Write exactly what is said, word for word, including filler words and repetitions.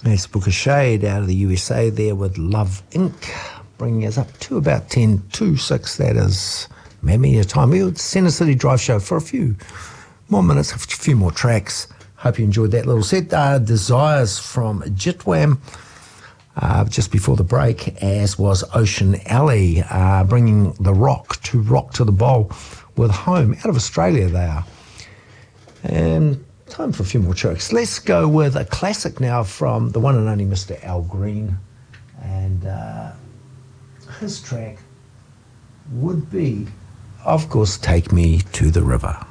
Max Booker Shade out of the U S A there with Love Incorporated, bringing us up to about ten to six. That is Mamia time. We'll Center City Drive Show for a few more minutes, a few more tracks. Hope you enjoyed that little set. Uh, Desires from Jitwam uh, just before the break, as was Ocean Alley, uh, bringing the rock to rock to the bowl with Home. Out of Australia they are. And time for a few more tracks. Let's go with a classic now from the one and only Mister Al Green. And uh, his track would be, of course, Take Me to the River.